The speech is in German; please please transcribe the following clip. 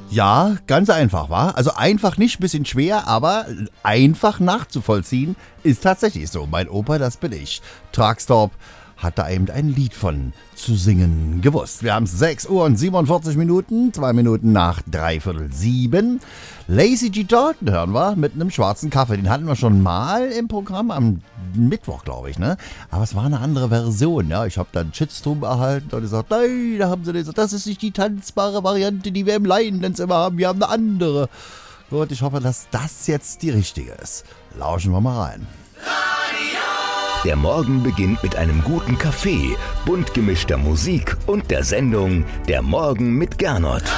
Ja, ganz einfach, wa? Also einfach nicht, bisschen schwer, aber einfach nachzuvollziehen ist tatsächlich so. Mein Opa, das bin ich. Truckstop hat da eben ein Lied von zu singen gewusst. Wir haben 6 Uhr und 47 Minuten, 2 Minuten nach 6:45. Lazy G. Dalton hören wir mit einem schwarzen Kaffee. Den hatten wir schon mal im Programm am Mittwoch, glaube ich, ne? Aber es war eine andere Version, ja. Ich habe dann Shitstorm erhalten und gesagt, nein, da haben sie gesagt, das ist nicht die tanzbare Variante, die wir im Line-Dance immer haben. Wir haben eine andere. Gut, ich hoffe, dass das jetzt die richtige ist. Lauschen wir mal rein. Der Morgen beginnt mit einem guten Kaffee, bunt gemischter Musik und der Sendung Der Morgen mit Gernot.